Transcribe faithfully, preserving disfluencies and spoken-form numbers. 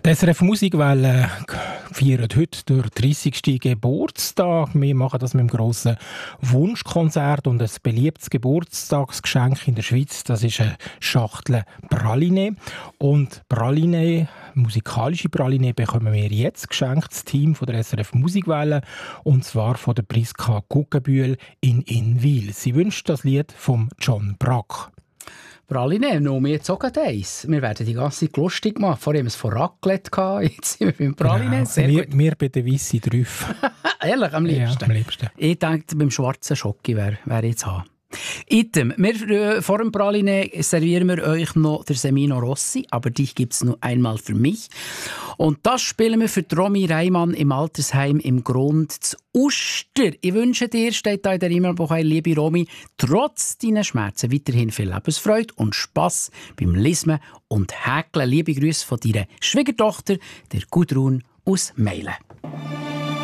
Die S R F Musikwelle feiert heute den dreißigsten Geburtstag. Wir machen das mit einem grossen Wunschkonzert und ein beliebtes Geburtstagsgeschenk in der Schweiz. Das ist eine Schachtel Praline. Und Praline, musikalische Praline, bekommen wir jetzt geschenkt, das Team von der S R F Musikwelle, und zwar von der Priska Guggenbühl in Inwil. Sie wünscht das Lied von John Brack. Praline, nur mir jetzt auch gerade eins. Wir werden die ganze Zeit lustig machen. Vorher haben wir es von Raclette gehabt, jetzt sind wir beim Praline. Genau. Sehr wir, gut. wir bei den weissen Trüffeln. Ehrlich, am liebsten. Ja, am liebsten. Ich denke, beim schwarzen Schoki wäre wär jetzt haben. Item, wir, äh, vor dem Praline servieren wir euch noch der Semino Rossi, aber dich gibt es nur einmal für mich. Und das spielen wir für die Romy Reimann im Altersheim im Grund zu Uster. Ich wünsche dir, steht da in der E-Mail, liebe Romy, trotz deiner Schmerzen weiterhin viel Lebensfreude und Spass beim Lesen und Häkeln. Liebe Grüße von deiner Schwiegertochter, der Gudrun aus Meilen.